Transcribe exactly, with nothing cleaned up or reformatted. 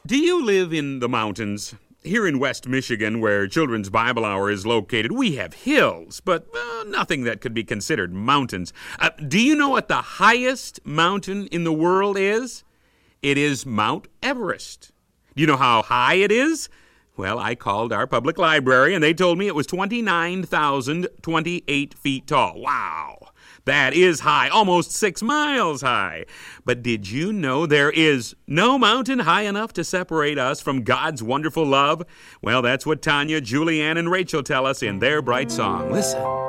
Do you live in the mountains? Here in West Michigan, where Children's Bible Hour is located, we have hills, but uh, nothing that could be considered mountains. Uh, do you know what the highest mountain in the world is? It is Mount Everest. Do you know how high it is? Well, I called our public library, and they told me it was twenty-nine thousand twenty-eight feet tall. Wow! That is high, almost six miles high. But did you know there is no mountain high enough to separate us from God's wonderful love? Well, that's what Tanya, Julianne, and Rachel tell us in their bright song. Listen.